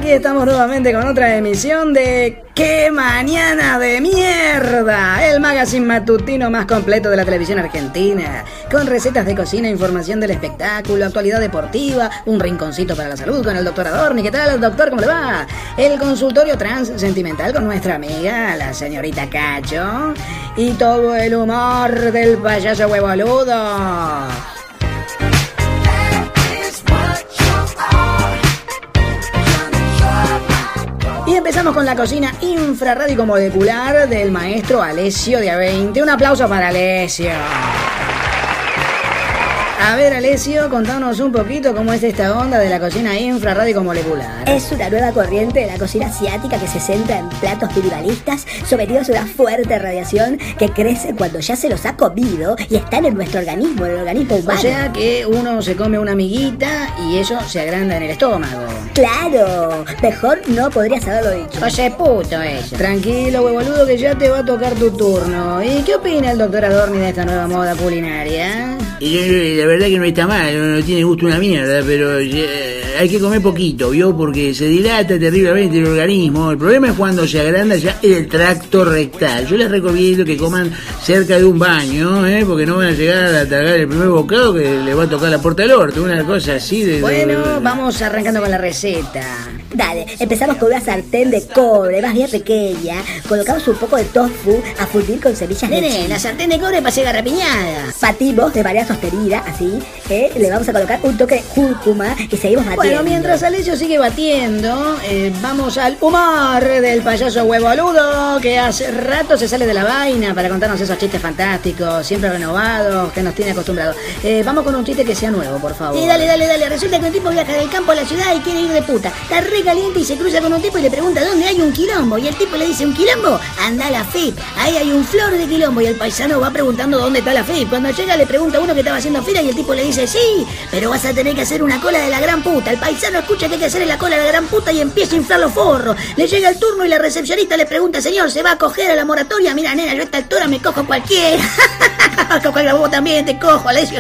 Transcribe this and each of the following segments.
Aquí estamos nuevamente con otra emisión de ¡Qué mañana de mierda! El magazine matutino más completo de la televisión argentina, con recetas de cocina, información del espectáculo, actualidad deportiva, un rinconcito para la salud con el doctor Adorni. ¿Qué tal, doctor? ¿Cómo le va? El consultorio trans sentimental con nuestra amiga, la señorita Cacho, y todo el humor del payaso huevoludo. Y empezamos con la cocina infrarrádico-molecular del maestro Alessio de A20. Un aplauso para Alessio. A ver, Alessio, contanos un poquito cómo es esta onda de la cocina infrarrádico-molecular. Es una nueva corriente de la cocina asiática que se centra en platos minimalistas sometidos a una fuerte radiación que crece cuando ya se los ha comido y están en nuestro organismo, en el organismo humano. O sea que uno se come una amiguita y eso se agranda en el estómago. ¡Claro! Mejor no podrías haberlo dicho. Oye, puto eso. Tranquilo, huevoludo, que ya te va a tocar tu turno. ¿Y qué opina el doctor Adorni de esta nueva moda culinaria? La verdad que no está mal, no tiene gusto una mierda, pero hay que comer poquito, ¿vio? Porque se dilata terriblemente el organismo. El problema es cuando se agranda ya el tracto rectal. Yo les recomiendo que coman cerca de un baño, porque no van a llegar a tragar el primer bocado que le va a tocar la puerta del orto, una cosa así de... Bueno, vamos arrancando con la receta. Dale, empezamos con una sartén de cobre, más bien pequeña. Colocamos un poco de tofu a fundir con semillas de chía. La sartén de cobre para hacer garrapiñada. Batimos de manera sostenida, así. Le vamos a colocar un toque de cúrcuma y seguimos batiendo. Bueno, mientras Alessio sigue batiendo, vamos al humor del payaso huevoludo, que hace rato se sale de la vaina para contarnos esos chistes fantásticos, siempre renovados, que nos tiene acostumbrados. Vamos con un chiste que sea nuevo, por favor. Sí, dale. Resulta que un tipo viaja del campo a la ciudad y quiere ir de puta. Está re caliente y se cruza con un tipo y le pregunta ¿dónde hay un quilombo? Y el tipo le dice, ¿un quilombo? Anda a la FIP, ahí hay un flor de quilombo. Y el paisano va preguntando dónde está la FIP. Cuando llega le pregunta a uno que estaba haciendo fila y el tipo le dice, sí, pero vas a tener que hacer una cola de la gran puta. El paisano escucha que hay que hacer en la cola de la gran puta y empieza a inflar los forros. Le llega el turno y la recepcionista le pregunta, señor, ¿se va a coger a la moratoria? Mira, nena, yo a esta altura me cojo cualquiera. Vos también te cojo, Alessio.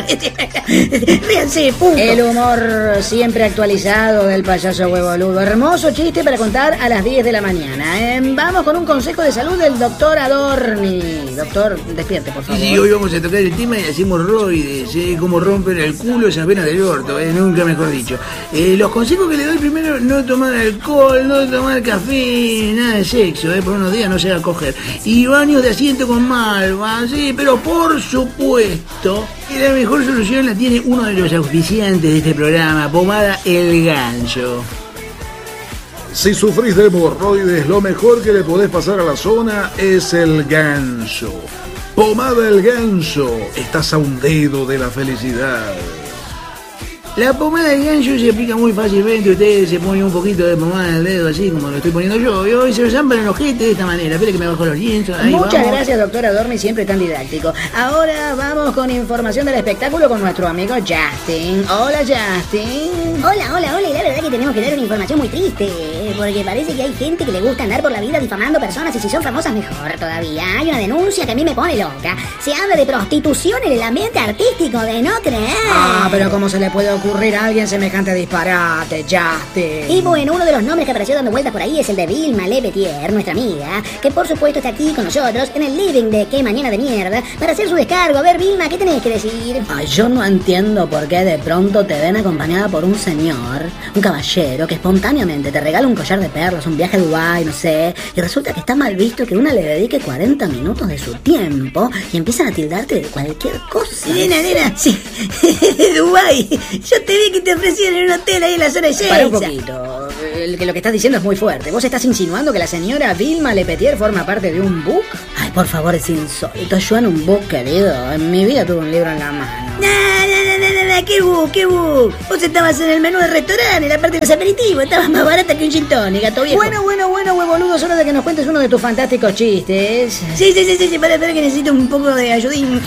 Ríanse, punto. El humor siempre actualizado del payaso huevoludo. Hermoso chiste para contar a las 10 de la mañana. Vamos con un consejo de salud del doctor Adorni. Doctor, despierte, por favor. Sí, hoy vamos a tocar el tema de las hemorroides, cómo rompen el culo esas venas del orto, nunca mejor dicho. Los consejos que le doy primero, no tomar alcohol, no tomar café, nada de sexo, por unos días no se va a coger. Y baños de asiento con malva, sí, pero por supuesto que la mejor solución la tiene uno de los auspiciantes de este programa, Pomada El Ganso. Si sufrís de hemorroides, lo mejor que le podés pasar a la zona es el Ganso. Pomada El Ganso, estás a un dedo de la felicidad. La pomada del ganso se aplica muy fácilmente. Ustedes se ponen un poquito de pomada en el dedo, así como lo estoy poniendo yo, y se lo zampan en el ojete de esta manera. Espera que me bajo los lienzos. Muchas gracias, doctor Adorni, siempre tan didáctico. Ahora vamos con información del espectáculo con nuestro amigo Justin. Hola, Justin. Hola, y la verdad que tenemos que dar una información muy triste, porque parece que hay gente que le gusta andar por la vida difamando personas y si son famosas mejor todavía. Hay una denuncia que a mí me pone loca. Se habla de prostitución en el ambiente artístico, de no creer. Pero ¿cómo se le puede ocurrir a alguien semejante disparate, Justin? Y bueno, uno de los nombres que apareció dando vueltas por ahí es el de Vilma Lepetier, nuestra amiga, que por supuesto está aquí con nosotros en el living de Qué Mañana de Mierda para hacer su descargo. A ver, Vilma, ¿qué tenés que decir? Yo no entiendo por qué de pronto te ven acompañada por un señor, un caballero, que espontáneamente te regala un collar de perlas, un viaje a Dubái, no sé, y resulta que está mal visto que una le dedique 40 minutos de su tiempo y empiezan a tildarte de cualquier cosa. Nena, sí, Dubái, yo te vi que te ofrecían en un hotel ahí en la zona de Seiza. Para un poquito, que lo que estás diciendo es muy fuerte. ¿Vos estás insinuando que la señora Vilma Lepetier forma parte de un book? Ay, por favor, es insólito. Yo en un book, querido, en mi vida tuve un libro en la mano. No, ¿qué book? Vos estabas en el menú del restaurante, en la parte de los aperitivos, estabas más barata que un gin tonic, gato viejo. Bueno, huevoludo, es hora de que nos cuentes uno de tus fantásticos chistes. Sí, para que necesito un poco de ayudín.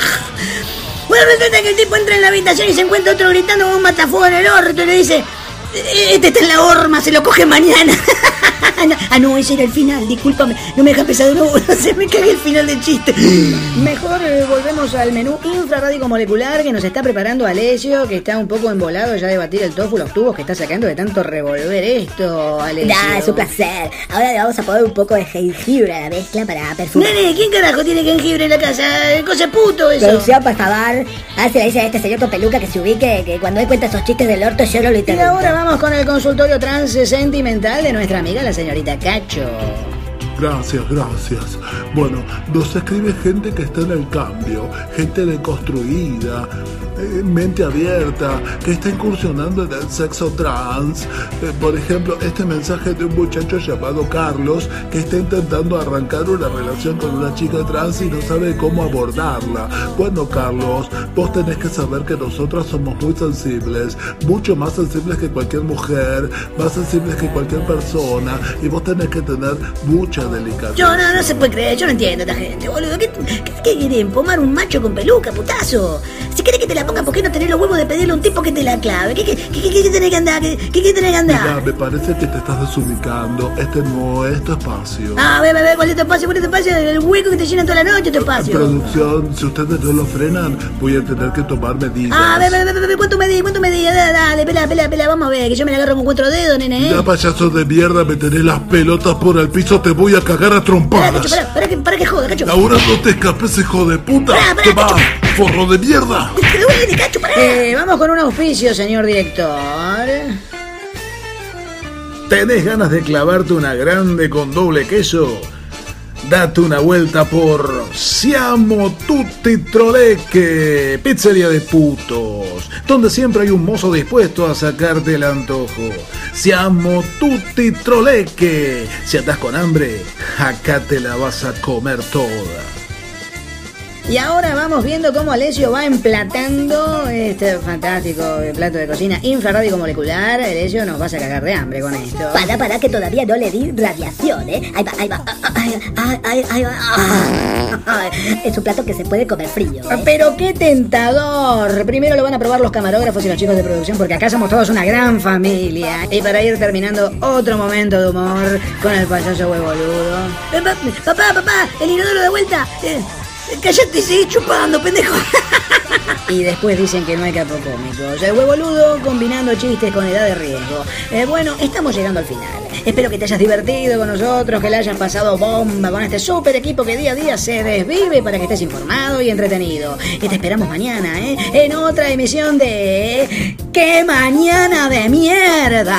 Bueno, resulta que el tipo entra en la habitación y se encuentra otro gritando con un matafuego en el orto y le dice, Este está en la horma, se lo coge mañana. No, ese era el final, discúlpame. No me dejas pesado, no, se me cae el final del chiste. Mejor volvemos al menú infrarrádico molecular que nos está preparando Alessio, que está un poco embolado ya de batir el tofu, los tubos que está sacando de tanto revolver esto, Alessio. Es un placer. Ahora le vamos a poner un poco de jengibre a la mezcla para perfumar. Nene, ¿quién carajo tiene jengibre en la casa? Cosa puto eso. Producción, por favor. Se le dice a este señor con peluca que se ubique, que cuando él cuenta esos chistes del orto yo no lo Y interrumpo. ahora vamos con el consultorio trans sentimental de nuestra amiga la señorita Cacho. Gracias. Bueno, nos escribe gente que está en el cambio, gente deconstruida, mente abierta, que está incursionando en el sexo trans. Por ejemplo, este mensaje de un muchacho llamado Carlos que está intentando arrancar una relación con una chica trans y no sabe cómo abordarla. Bueno, Carlos, vos tenés que saber que nosotras somos muy sensibles, mucho más sensibles que cualquier mujer, más sensibles que cualquier persona, y vos tenés que tener mucha delicadeza. No se puede creer, yo no entiendo a esta gente, boludo. ¿Qué quieren? ¿Pomar un macho con peluca, putazo? Si querés que te la ponga, ¿por qué no tenés los huevos de pedirle a un tipo que te la clave? ¿Qué tenés que andar? ¿Qué tenés que andar? Mira, me parece que te estás desubicando. Este no es tu espacio. A ver, ¿cuál es tu espacio? ¿Cuál es tu espacio? El hueco que te llena toda la noche, tu espacio. Producción, si ustedes no lo frenan, voy a tener que tomar medidas. A ver, ¿cuánto medís? Dale, pela, vamos a ver, que yo me la agarro con 4 dedos, nene, Ya, payaso de mierda, me tenés las pelotas por el piso, te voy a cagar a trompadas. Para que joda, Cacho. Ahora no te escapes, hijo de puta. Pará, ¿Qué va? Forro de mierda. Te duele, Cacho, pará. Vamos con un auspicio, señor director. ¿Tenés ganas de clavarte una grande con doble queso? Date una vuelta por Siamo Tutti Troleque, pizzería de putos, donde siempre hay un mozo dispuesto a sacarte el antojo. Siamo Tutti Troleque. Si andás con hambre, acá te la vas a comer toda. Y ahora vamos viendo cómo Alessio va emplatando este fantástico plato de cocina infrarrádico molecular. Alessio, nos vas a cagar de hambre con esto. Para que todavía no le di radiación, ¿eh? Ahí va. Es un plato que se puede comer frío, ¿eh? Pero qué tentador. Primero lo van a probar los camarógrafos y los chicos de producción, porque acá somos todos una gran familia. Y para ir terminando, otro momento de humor con el payaso huevoludo. Papá, el inodoro de vuelta. Cállate y seguí chupando, pendejo. Y después dicen que no hay capocómicos. El huevoludo combinando chistes con edad de riesgo. Bueno, estamos llegando al final. Espero que te hayas divertido con nosotros, que la hayas pasado bomba con este super equipo que día a día se desvive para que estés informado y entretenido. Y te esperamos mañana, en otra emisión de ¡Qué mañana de mierda!